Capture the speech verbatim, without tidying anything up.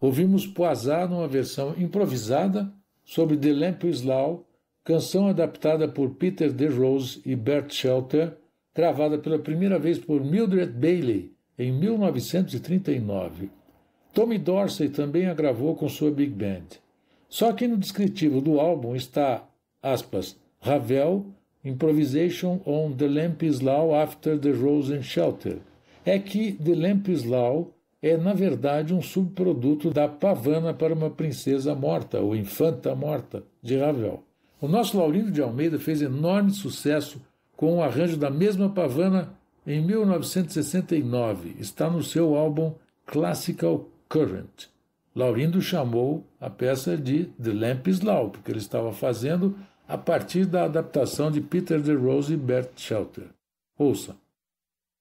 Ouvimos Poisat numa versão improvisada sobre The Lamp is Low, canção adaptada por Peter DeRose e Bert Shelter, gravada pela primeira vez por Mildred Bailey em mil novecentos e trinta e nove. Tommy Dorsey também a gravou com sua Big Band. Só que no descritivo do álbum está, aspas, Ravel, Improvisation on The Lamp is Low After the Rose and Shelter. É que The Lamp is Low é, na verdade, um subproduto da Pavana para uma Princesa Morta, ou Infanta Morta, de Ravel. O nosso Laurindo de Almeida fez enorme sucesso com o arranjo da mesma Pavana em mil novecentos e sessenta e nove. Está no seu álbum Classical Current. Laurindo chamou a peça de The Lamp is Low, porque ele estava fazendo a partir da adaptação de Peter DeRose e Bert Shelter. Ouça.